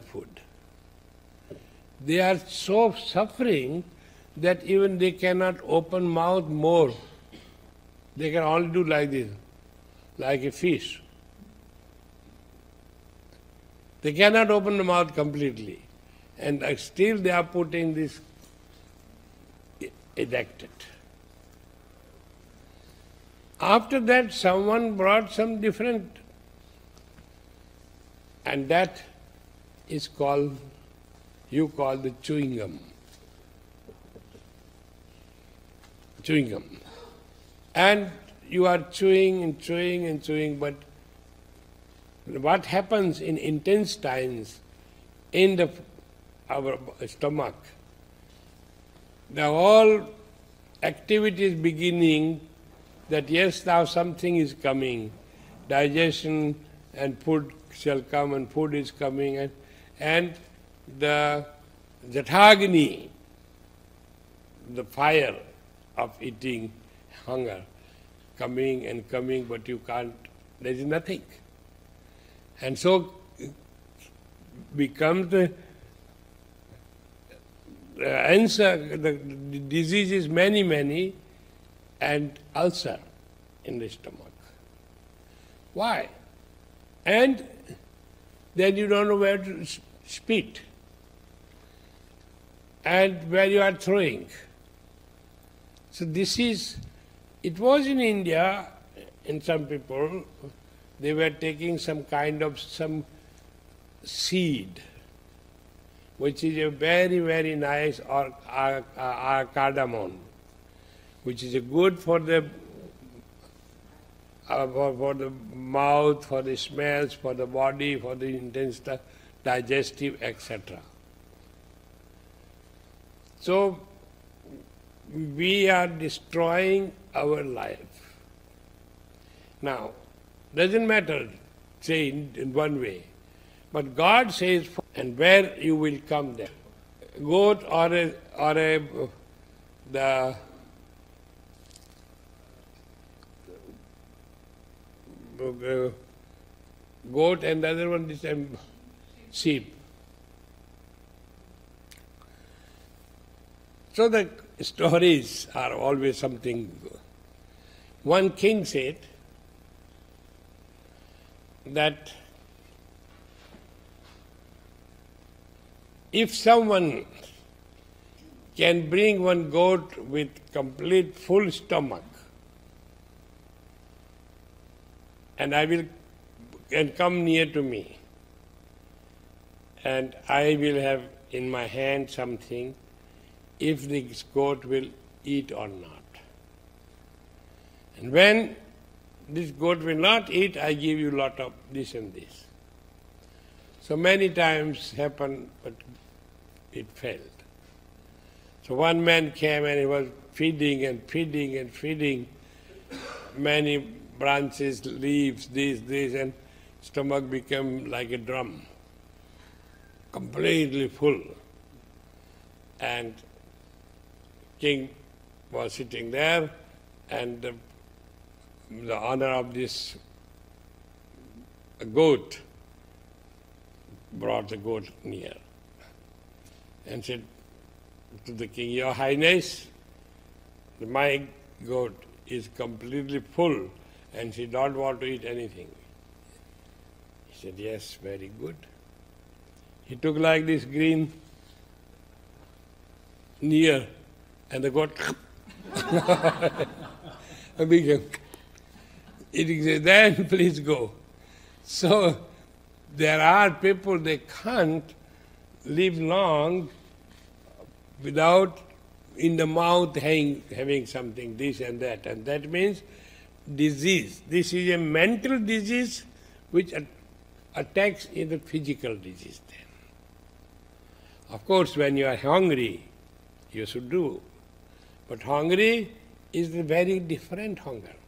food. They are so suffering that even they cannot open mouth more. They can only do like this, like a fish. They cannot open the mouth completely. And still they are putting this ejected. After that, someone brought some different, and that is called, you call the chewing gum. Chewing gum. And you are chewing and chewing and chewing, but what happens in intestines, in our stomach, the whole activity is beginning that yes, now something is coming, digestion and food shall come and food is coming and the Jathagni, the fire of eating, hunger, coming and coming, but you can't, there is nothing. And so becomes the answer, the disease is many, and ulcer in the stomach. Why? And then you don't know where to spit and where you are throwing. So this is, it was in India, in some people, they were taking some kind of some seed, which is a very nice cardamom, which is good for the mouth, for the smells, for the body, for the intestine, digestive, etc. So we are destroying our life. Now, doesn't matter, say in one way, but God says, and where you will come there. Goat or the goat and the other one is sheep. So the stories are always something. One king said that if someone can bring one goat with complete full stomach, and come near to me, and I will have in my hand something, if this goat will eat or not. And when this goat will not eat, I give you lot of this and this. So many times happened, but it failed. So one man came and he was feeding many branches, leaves, this, and stomach became like a drum, completely full. And king was sitting there, and the owner of this goat brought the goat near and said to the king, Your Highness, my goat is completely full and she don't want to eat anything. He said, yes, very good. He took like this green near, and the goat became. It said, then please go. So there are people, they can't live long without in the mouth having something, this and that means disease. This is a mental disease which attacks in the physical disease then. Of course, when you are hungry, you should do. But hungry is a very different hunger.